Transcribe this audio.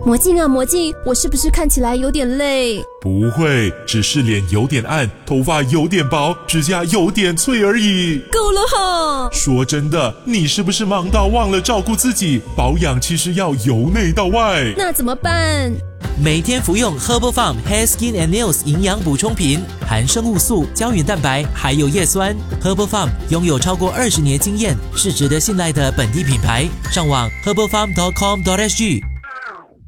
魔镜啊魔镜，我是不是看起来有点累？ 不会，只是脸有点暗，头发有点薄，指甲有点脆而已。 够了哈！ 说真的，你是不是忙到忘了照顾自己？保养其实要由内到外。 那怎么办？ 每天服用 Herbal Farm Hair Skin and Nails 营养补充品，含生物素、胶原蛋白，还有叶酸。Herbal Farm 拥有超过20年经验，是值得信赖的本地品牌。上网 herbalfarm.com.sg